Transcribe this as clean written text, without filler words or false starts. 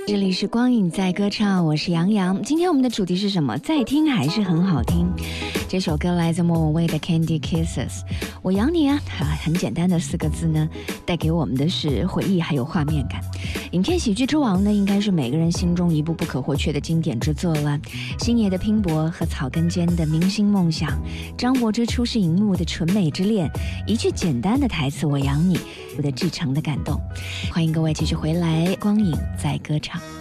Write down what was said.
这里是光影在歌唱，我是杨洋。今天我们的主题是什么？再听还是很好听。这首歌来自莫文蔚的 Candy Kisses。 我养你啊，很简单的4个字呢，带给我们的是回忆还有画面感。影片喜剧之王呢，应该是每个人心中一部不可或缺的经典之作了。星爷的拼搏和草根间的明星梦想，张柏芝初试荧幕的纯美之恋，一句简单的台词我养你，我的至诚的感动。欢迎各位继续回来，光影在歌唱。